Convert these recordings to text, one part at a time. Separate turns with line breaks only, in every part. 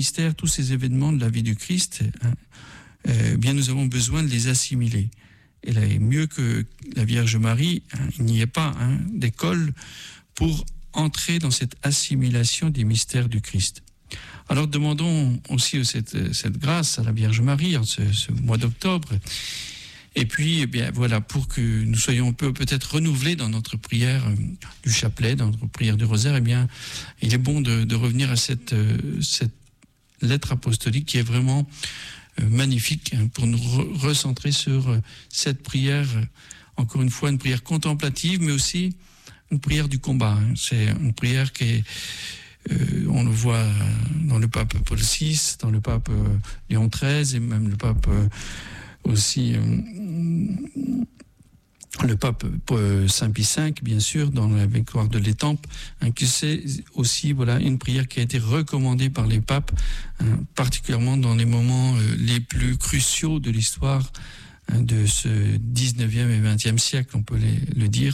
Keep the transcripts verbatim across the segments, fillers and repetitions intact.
mystères, tous ces événements de la vie du Christ, hein, euh, bien nous avons besoin de les assimiler. Et là, mieux que la Vierge Marie, hein, il n'y a pas hein, d'école pour entrer dans cette assimilation des mystères du Christ. Alors demandons aussi cette, cette grâce à la Vierge Marie en ce, ce mois d'octobre. Et puis, eh bien, voilà, pour que nous soyons un peu peut-être renouvelés dans notre prière du chapelet, dans notre prière du rosaire, eh bien, il est bon de, de revenir à cette, cette lettre apostolique qui est vraiment magnifique pour nous re- recentrer sur cette prière, encore une fois, une prière contemplative, mais aussi une prière du combat. C'est une prière qui est, euh, on le voit dans le pape Paul six, dans le pape Léon treize et même le pape aussi euh, le pape Saint Pie cinq, bien sûr, dans la victoire de l'Étampes, hein, que c'est aussi voilà une prière qui a été recommandée par les papes, hein, particulièrement dans les moments euh, les plus cruciaux de l'histoire hein, de ce dix-neuvième et vingtième siècle, on peut les, le dire,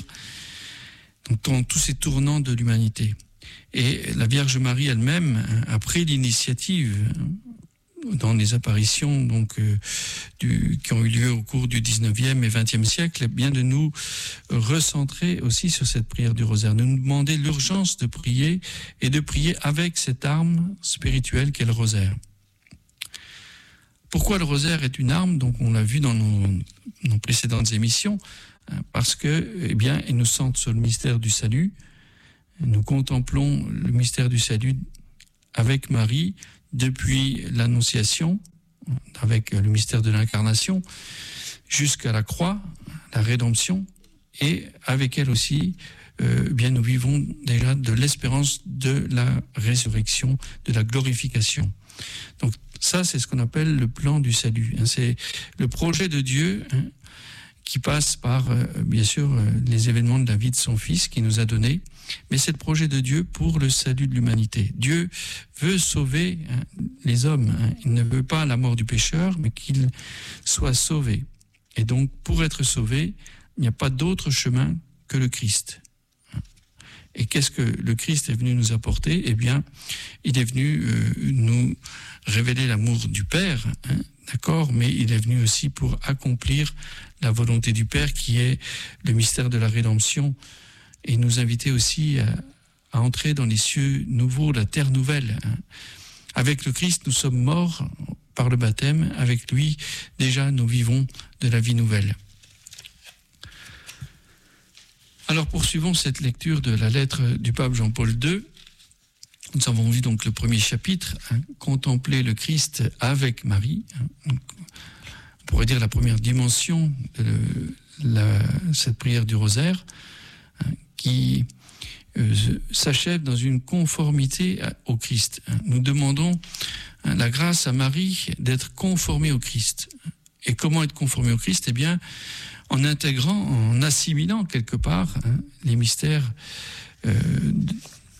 donc, dans tous ces tournants de l'humanité. Et la Vierge Marie elle-même hein, a pris l'initiative hein, dans les apparitions donc, euh, du, qui ont eu lieu au cours du dix-neuvième et vingtième siècle, bien de nous recentrer aussi sur cette prière du rosaire, de nous demander l'urgence de prier et de prier avec cette arme spirituelle qu'est le rosaire. Pourquoi le rosaire est une arme? Donc on l'a vu dans nos, nos précédentes émissions, hein, parce que, eh bien, il nous centre sur le mystère du salut. Nous contemplons le mystère du salut avec Marie, depuis l'Annonciation, avec le mystère de l'Incarnation, jusqu'à la croix, la rédemption, et avec elle aussi, euh, bien nous vivons déjà de l'espérance de la résurrection, de la glorification. Donc ça, c'est ce qu'on appelle le plan du salut. Hein, c'est le projet de Dieu hein, qui passe par, euh, bien sûr, euh, les événements de la vie de son Fils qui nous a donné, mais c'est le projet de Dieu pour le salut de l'humanité. Dieu veut sauver hein, les hommes. Hein. Il ne veut pas la mort du pécheur, mais qu'il soit sauvé. Et donc, pour être sauvé, il n'y a pas d'autre chemin que le Christ. Et qu'est-ce que le Christ est venu nous apporter? Eh bien, il est venu euh, nous révéler l'amour du Père, hein, d'accord, mais il est venu aussi pour accomplir la volonté du Père, qui est le mystère de la rédemption, et nous inviter aussi à, à entrer dans les cieux nouveaux, la terre nouvelle. Hein. Avec le Christ, nous sommes morts par le baptême. Avec lui, déjà, nous vivons de la vie nouvelle. Alors, poursuivons cette lecture de la lettre du pape Jean-Paul deux. Nous avons vu donc le premier chapitre, hein, contempler le Christ avec Marie. Hein. Donc, on pourrait dire la première dimension de la, cette prière du rosaire, hein, qui euh, s'achève dans une conformité au Christ. Nous demandons hein, la grâce à Marie d'être conformée au Christ. Et comment être conformé au Christ? Eh bien, en intégrant, en assimilant quelque part hein, les mystères euh, de,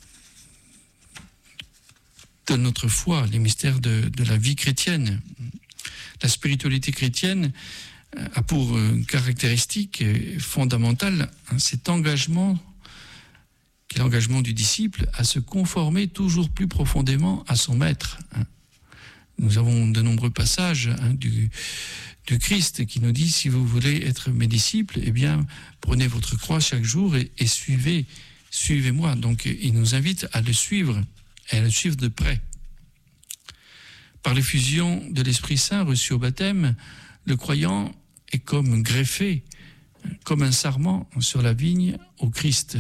de notre foi, les mystères de, de la vie chrétienne. La spiritualité chrétienne a pour caractéristique fondamentale hein, cet engagement, qui est l'engagement du disciple, à se conformer toujours plus profondément à son maître. Hein. Nous avons de nombreux passages hein, du, du Christ qui nous dit, si vous voulez être mes disciples, eh bien, prenez votre croix chaque jour et, et suivez, suivez-moi. Donc, il nous invite à le suivre, et à le suivre de près. Par l'effusion de l'Esprit Saint reçu au baptême, le croyant est comme greffé, comme un sarment sur la vigne au Christ.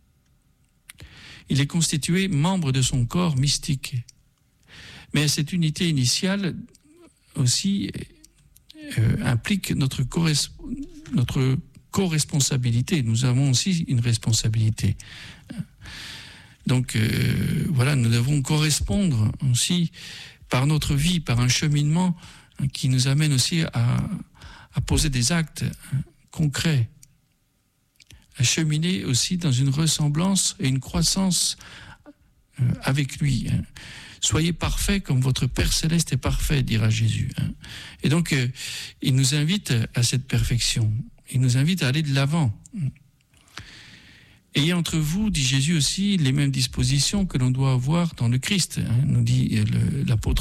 Il est constitué membre de son corps mystique. Mais cette unité initiale aussi euh, implique notre, corres- notre co-responsabilité. Nous avons aussi une responsabilité. Donc euh, voilà, nous devons correspondre aussi par notre vie, par un cheminement qui nous amène aussi à, à poser des actes concrets, à cheminer aussi dans une ressemblance et une croissance euh, avec lui. Soyez parfaits comme votre Père Céleste est parfait, dira Jésus. Et donc, euh, il nous invite à cette perfection. Il nous invite à aller de l'avant. Ayez entre vous, dit Jésus aussi, les mêmes dispositions que l'on doit avoir dans le Christ, hein, nous dit le- l'apôtre